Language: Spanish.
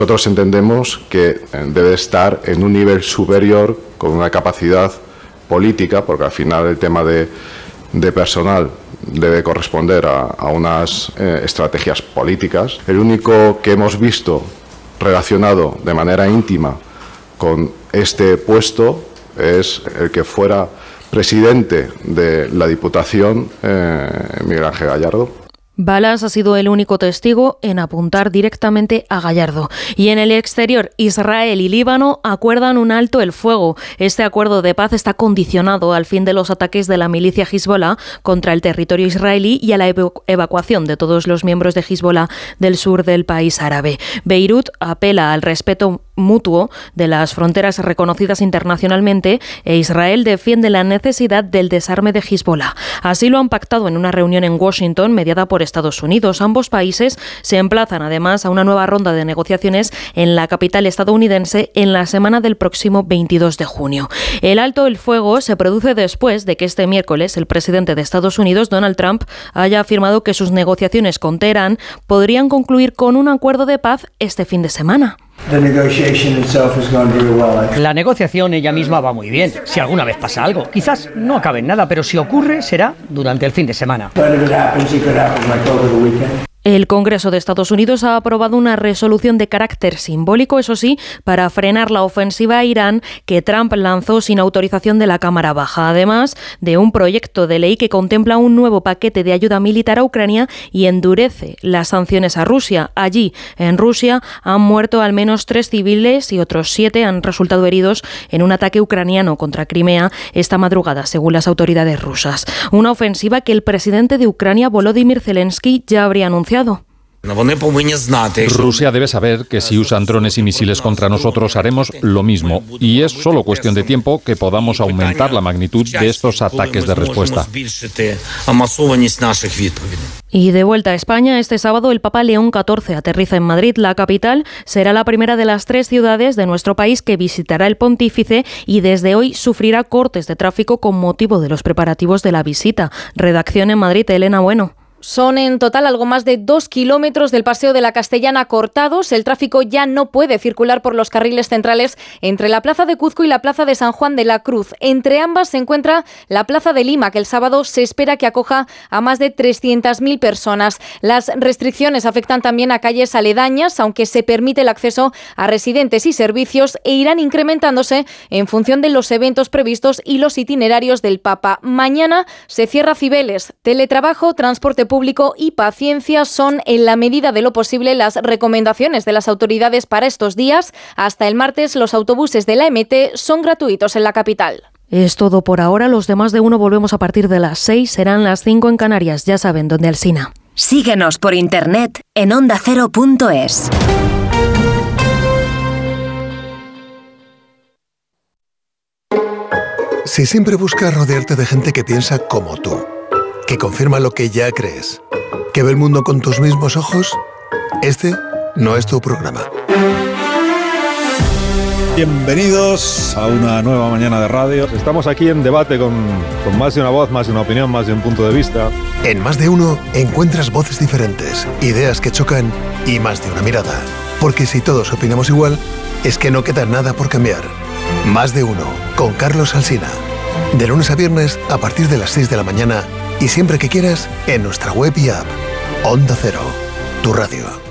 Nosotros entendemos que debe estar en un nivel superior con una capacidad política, porque al final el tema de personal debe corresponder a unas estrategias políticas. El único que hemos visto relacionado de manera íntima con este puesto es el que fuera presidente de la Diputación, Miguel Ángel Gallardo. Balas ha sido el único testigo en apuntar directamente a Gallardo. Y en el exterior, Israel y Líbano acuerdan un alto el fuego. Este acuerdo de paz está condicionado al fin de los ataques de la milicia Hezbollah contra el territorio israelí y a la evacuación de todos los miembros de Hezbollah del sur del país árabe. Beirut apela al respeto mutuo de las fronteras reconocidas internacionalmente e Israel defiende la necesidad del desarme de Hezbollah. Así lo han pactado en una reunión en Washington mediada por Estados Unidos. Ambos países se emplazan además a una nueva ronda de negociaciones en la capital estadounidense en la semana del próximo 22 de junio. El alto el fuego se produce después de que este miércoles el presidente de Estados Unidos, Donald Trump, haya afirmado que sus negociaciones con Teherán podrían concluir con un acuerdo de paz este fin de semana. La negociación ella misma va muy bien. Si alguna vez pasa algo, quizás no acabe en nada, pero si ocurre, será durante el fin de semana. El Congreso de Estados Unidos ha aprobado una resolución de carácter simbólico, eso sí, para frenar la ofensiva a Irán que Trump lanzó sin autorización de la Cámara Baja, además de un proyecto de ley que contempla un nuevo paquete de ayuda militar a Ucrania y endurece las sanciones a Rusia. Allí, en Rusia, han muerto al menos 3 civiles y otros 7 han resultado heridos en un ataque ucraniano contra Crimea esta madrugada, según las autoridades rusas. Una ofensiva que el presidente de Ucrania, Volodymyr Zelensky, ya habría anunciado. Rusia debe saber que si usan drones y misiles contra nosotros haremos lo mismo y es solo cuestión de tiempo que podamos aumentar la magnitud de estos ataques de respuesta. Y de vuelta a España, este sábado el Papa León XIV aterriza en Madrid. La capital será la primera de las 3 ciudades de nuestro país que visitará el pontífice y desde hoy sufrirá cortes de tráfico con motivo de los preparativos de la visita. Redacción en Madrid, Elena Bueno. Son en total algo más de 2 kilómetros del Paseo de la Castellana cortados. El tráfico ya no puede circular por los carriles centrales entre la Plaza de Cuzco y la Plaza de San Juan de la Cruz. Entre ambas se encuentra la Plaza de Lima, que el sábado se espera que acoja a más de 300.000 personas. Las restricciones afectan también a calles aledañas, aunque se permite el acceso a residentes y servicios e irán incrementándose en función de los eventos previstos y los itinerarios del Papa. Mañana se cierra Cibeles. Teletrabajo, transporte público y paciencia son, en la medida de lo posible, las recomendaciones de las autoridades para estos días. Hasta el martes, los autobuses de la MT son gratuitos en la capital. Es todo por ahora. Los demás de uno volvemos a partir de las 6. Serán las 5 en Canarias. Ya saben dónde Alsina. Síguenos por internet en ondacero.es. Si siempre buscas rodearte de gente que piensa como tú, que confirma lo que ya crees, que ve el mundo con tus mismos ojos, este no es tu programa. Bienvenidos a una nueva mañana de radio. Estamos aquí en debate con más de una voz, más de una opinión, más de un punto de vista. En Más de Uno encuentras voces diferentes, ideas que chocan y más de una mirada. Porque si todos opinamos igual, es que no queda nada por cambiar. Más de Uno, con Carlos Alsina. De lunes a viernes a partir de las 6 de la mañana y siempre que quieras en nuestra web y app. Onda Cero, tu radio.